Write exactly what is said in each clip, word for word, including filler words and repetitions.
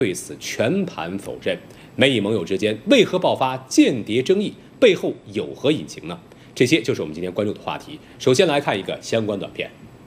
对此全盘否认。美以盟友之间为何爆发间谍争议？背后有何隐情呢？这些就是我们今天关注的话题。首先来看一个相关短片。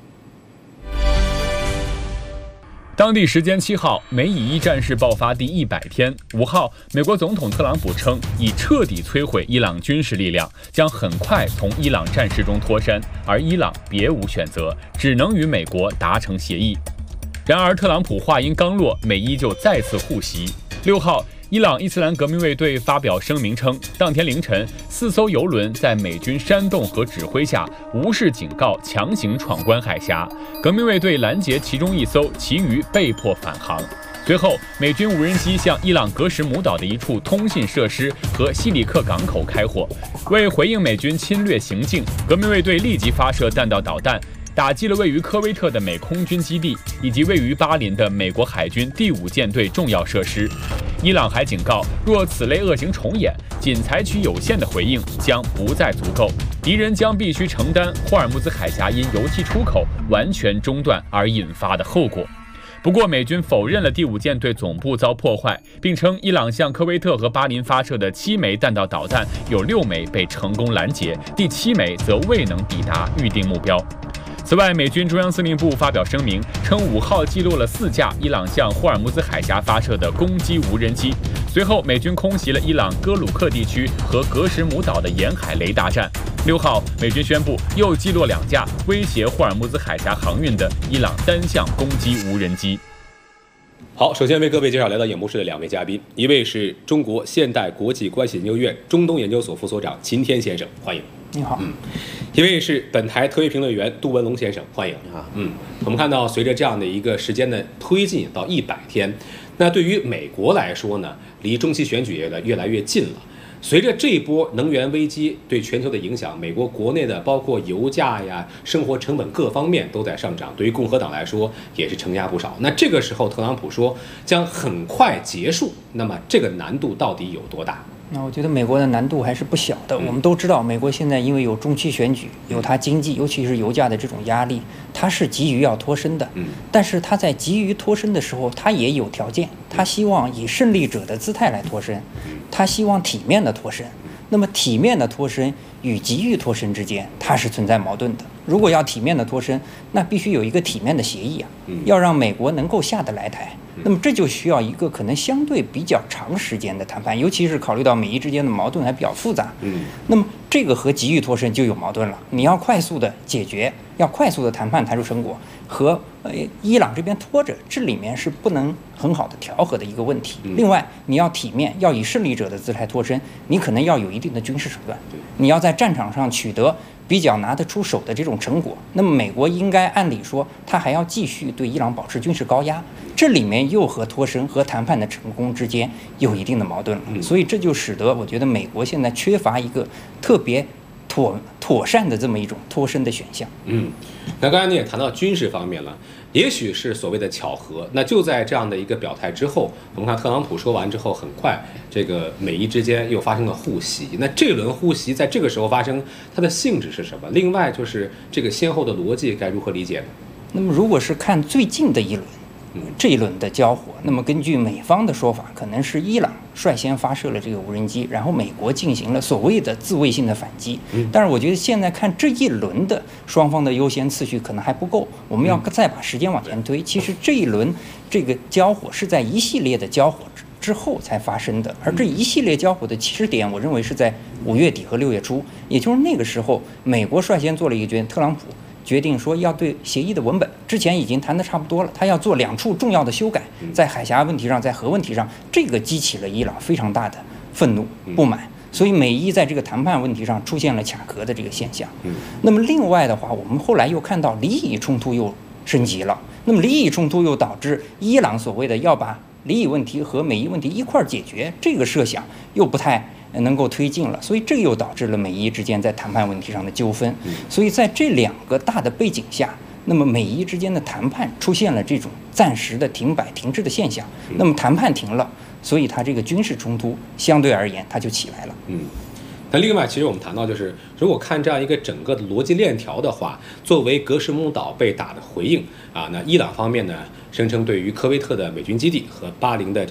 当地时间七号，美以伊战事爆发第一百天。五号，美国总统特朗普称，已彻底摧毁伊朗军事力量，将很快从伊朗战事中脱身，而伊朗别无选择，只能与美国达成协议。然而，特朗普话音刚落，美伊就再次互袭。六号，伊朗伊斯兰革命卫队发表声明称，当天凌晨，四艘油轮在美军煽动和指挥下，无视警告，强行闯关海峡。革命卫队拦截其中一艘，其余被迫返航。随后，美军无人机向伊朗格什姆岛的一处通信设施和西里克港口开火。为回应美军侵略行径，革命卫队立即发射弹道导弹，打击了位于科威特的美空军基地以及位于巴林的美国海军第五舰队重要设施。伊朗还警告，若此类恶行重演，仅采取有限的回应将不再足够，敌人将必须承担霍尔木兹海峡因油气出口完全中断而引发的后果。不过，美军否认了第五舰队总部遭破坏，并称伊朗向科威特和巴林发射的七枚弹道导弹有六枚被成功拦截，第七枚则未能抵达预定目标。此外，美军中央司令部发表声明称，五号击落了四架伊朗向霍尔木兹海峡发射的攻击无人机。随后，美军空袭了伊朗哥鲁克地区和格什姆岛的沿海雷达站。六号，美军宣布又击落两架威胁霍尔木兹海峡航运的伊朗单向攻击无人机。 好，首先为各位介绍来到演播室的两位嘉宾，一位是中国现代国际关系研究院中东研究所副所长秦天先生，欢迎。 你好。 嗯，一位是本台特约评论员杜文龙先生，欢迎。 你好。 嗯，我们看到随着这样的一个时间的推进到一百天，那对于美国来说呢，离中期选举也越来越近了。随着这一波能源危机对全球的影响，美国国内的包括油价呀、生活成本各方面都在上涨，对于共和党来说也是承压不少。那这个时候，特朗普说将很快结束，那么这个难度到底有多大？ 那我觉得美国的难度还是不小的。我们都知道，美国现在因为有中期选举，有它经济，尤其是油价的这种压力，它是急于要脱身的。嗯，但是它在急于脱身的时候，它也有条件，它希望以胜利者的姿态来脱身，它希望体面的脱身。那么体面的脱身与急于脱身之间，它是存在矛盾的。如果要体面的脱身，那必须有一个体面的协议啊，要让美国能够下得来台。那么这就需要一个可能相对比较长时间的谈判，尤其是考虑到美伊之间的矛盾还比较复杂。嗯，那么这个和急于脱身就有矛盾了。你要快速的解决，要快速的谈判谈出成果，和呃伊朗这边拖着，这里面是不能很好的调和的一个问题。另外，你要体面，要以胜利者的姿态脱身，你可能要有一定的军事手段，你要在战场上取得比较拿得出手的这种成果。那么美国应该按理说，他还要继续对伊朗保持军事高压，这里面又和脱身和谈判的成功之间有一定的矛盾了。所以这就使得我觉得美国现在缺乏一个特别妥妥善的这么一种脱身的选项。 嗯，那刚才你也谈到军事方面了，也许是所谓的巧合。那就在这样的一个表态之后，我们看特朗普说完之后，很快这个美伊之间又发生了互袭。那这轮互袭在这个时候发生，它的性质是什么？另外就是这个先后的逻辑该如何理解呢？ 那么如果是看最近的一轮，这一轮的交火，那么根据美方的说法，可能是伊朗率先发射了这个无人机，然后美国进行了所谓的自卫性的反击。但是我觉得现在看这一轮的双方的优先次序可能还不够，我们要再把时间往前推。其实这一轮这个交火是在一系列的交火之后才发生的，而这一系列交火的起始点，我认为是在五月底和六月初，也就是那个时候，美国率先做了一个决定，特朗普决定说要对协议的文本，之前已经谈得差不多了，他要做两处重要的修改，在海峡问题上，在核问题上，这个激起了伊朗非常大的愤怒不满，所以美伊在这个谈判问题上出现了卡壳的这个现象。那么另外的话，我们后来又看到黎以冲突又升级了，那么黎以冲突又导致伊朗所谓的要把黎以问题和美伊问题一块儿解决，这个设想又不太能够推进了，所以这又导致了美伊之间在谈判问题上的纠纷。所以在这两个大的背景下，那么美伊之间的谈判出现了这种暂时的停摆停滞的现象。那么谈判停了，所以它这个军事冲突相对而言它就起来了。 嗯。那另外，其实我们谈到，就是如果看这样一个整个的逻辑链条的话，作为格什姆岛被打的回应啊，那伊朗方面呢声称对于科威特的美军基地和巴林的